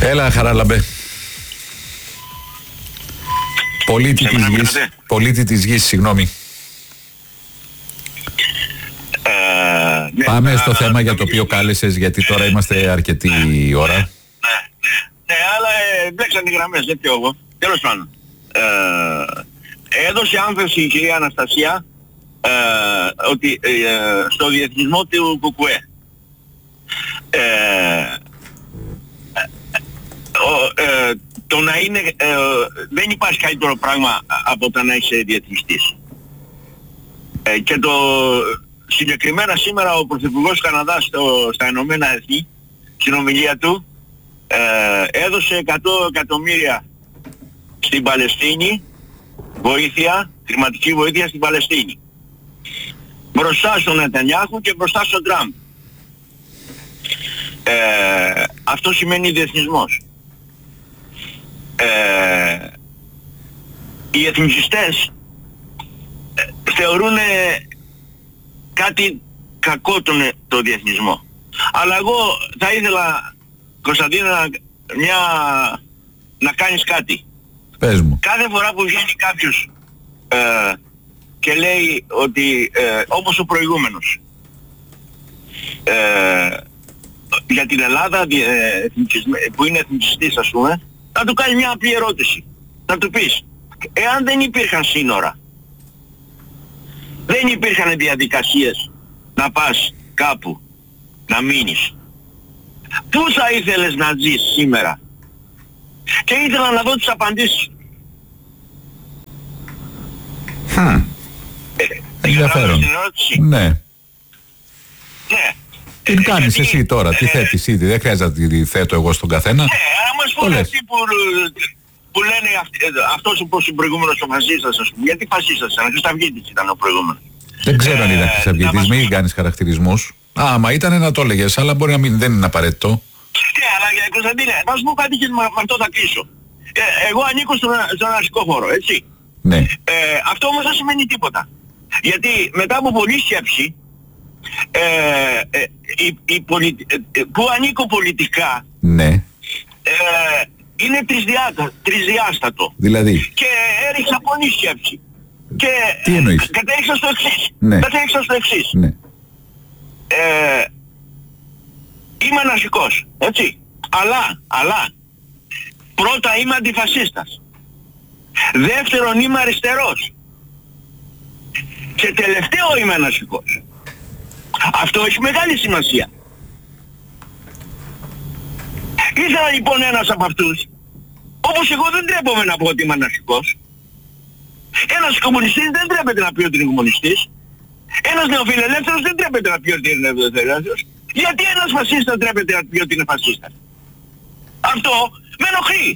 Έλα, Χαράλαμπε. Πολίτη της γης, συγγνώμη. Ναι, πάμε στο θέμα για το οποίο κάλεσες, γιατί τώρα είμαστε αρκετή ώρα. Ναι, αλλά μπλέξαν οι γραμμές, δεν πιω εγώ. Τέλος πάντων. Έδωσε άμφευση η κυρία Αναστασία ότι στο διεθνισμό του ΚΚΕ. Το να είναι, δεν υπάρχει καλύτερο πράγμα από το να είσαι διεθνιστής. Και το συγκεκριμένα σήμερα ο Πρωθυπουργός του Καναδά στα Ηνωμένα Έθνη, στην ομιλία του, έδωσε 100 εκατομμύρια στην Παλαιστίνη, χρηματική βοήθεια στην Παλαιστίνη. Μπροστά στον Νετανιάχου και μπροστά στον Τραμπ. Αυτό σημαίνει διεθνισμός. Οι εθνικιστές θεωρούν κάτι κακό το διεθνισμό. Αλλά εγώ θα ήθελα, Κωνσταντίνα, να κάνεις κάτι. Πες μου. Κάθε φορά που βγαίνει κάποιος και λέει ότι όπως ο προηγούμενος για την Ελλάδα που είναι εθνικιστής, ας πούμε, να του κάνει μια απλή ερώτηση. Να του πεις, εάν δεν υπήρχαν σύνορα, δεν υπήρχαν διαδικασίες να πας κάπου, να μείνεις, πού θα ήθελες να ζεις σήμερα? Και ήθελα να δω τις απαντήσεις. Ενδιαφέρον. Ναι. Ναι. Τι κάνεις εσύ τώρα, τι θέτεις ήδη, δεν χρειάζεται να τη θέτω εγώ στον καθένα. Ναι, άμα σου πούνε αυτοί που λένε αυτός όπως ο προηγούμενος ο φασίστας, ας πούμε. Γιατί φασίστας ήταν, Χρυσαυγίτης ήταν ο προηγούμενος. Δεν ξέρω αν ήταν Χρυσαυγίτης, μην κάνεις χαρακτηρισμούς. Άμα ήταν να το έλεγες, αλλά μπορεί να μην, δεν είναι απαραίτητο. Ναι, αλλά Κωνσταντίνε, να σου πω κάτι και με αυτό θα κλείσω. Εγώ ανήκω στον αναρχικό χώρο, έτσι. Ναι. Αυτό όμως δεν σημαίνει τίποτα. Γιατί μετά από πολλή σκέψη, που ανήκω πολιτικά, ναι, είναι τρισδιάστατο. Δηλαδή. Και έριξα πολλή σκέψη. Και τι εννοείς? κατέληξα στο εξής. Ναι. Ναι. Είμαι αναρχικός, έτσι. Αλλά πρώτα είμαι αντιφασίστας. Δεύτερον είμαι αριστερός. Και τελευταίο είμαι αναρχικός. Αυτό έχει μεγάλη σημασία. Ήθελα λοιπόν ένας από αυτούς, όπως εγώ δεν τρέπομαι να πω ότι είμαι αναρχικός. Ένας κομμουνιστής δεν τρέπεται να πει ότι είναι κομμουνιστής. Ένας νεοφιλελεύθερος δεν τρέπεται να πει ότι είναι νεοφιλελεύθερος. Γιατί ένας φασίστας τρέπεται να πει ότι είναι φασίστας? Αυτό με ενοχλεί.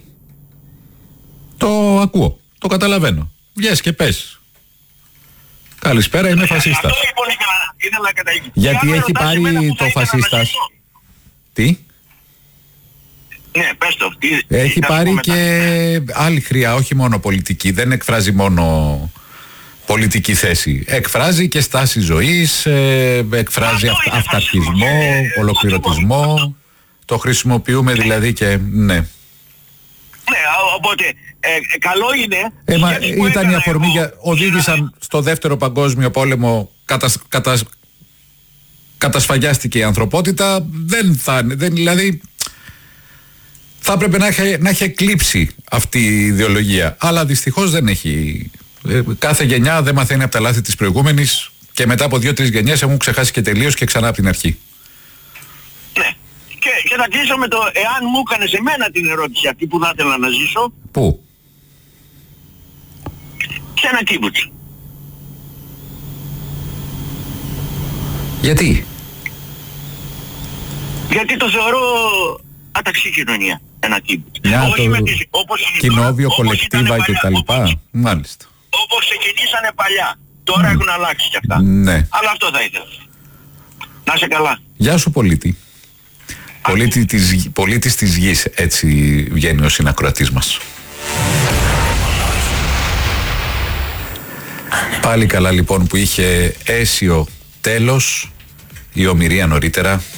Το ακούω, το καταλαβαίνω. Βγες και πες. Καλησπέρα, είμαι φασίστας. Αυτό λοιπόν ήθελα να καταλήξω. Γιατί έχει πάρει το φασίστας. Τι? Ναι, πες το. Έχει πάρει και άλλη χρειά, όχι μόνο πολιτική. Δεν εκφράζει μόνο πολιτική θέση. Εκφράζει και στάση ζωής, εκφράζει αυταρχισμό, ολοκληρωτισμό. Το χρησιμοποιούμε δηλαδή και ναι. Ναι, οπότε καλό είναι. Ήταν η αφορμή για. Οδήγησαν στο δεύτερο παγκόσμιο πόλεμο, κατασφαγιάστηκε η ανθρωπότητα. Δηλαδή θα έπρεπε να έχει εκλείψει αυτή η ιδεολογία. Αλλά δυστυχώς δεν έχει. Κάθε γενιά δεν μαθαίνει από τα λάθη της προηγούμενης και μετά από 2-3 γενιές έχουν ξεχάσει και τελείως και ξανά από την αρχή. Ναι. Και θα κλείσω με το εάν μου έκανες εμένα την ερώτηση αυτή που θα ήθελα να ζήσω. Πού? Σε ένα κίμπουτσι. Γιατί? Γιατί το θεωρώ αταξή κοινωνία ένα κίμπουτσι. Κοινόβιο, κολεκτίβα και τα λοιπά. Μάλιστα. Όπως ξεκινήσανε παλιά. Τώρα έχουν αλλάξει κι αυτά. Ναι. Αλλά αυτό θα ήθελα. Να είσαι καλά. Γεια σου πολίτη. Πολίτης της γης, έτσι βγαίνει ο συνακροατής μας. Πάλι καλά λοιπόν που είχε αίσιο τέλος η ομηρία νωρίτερα.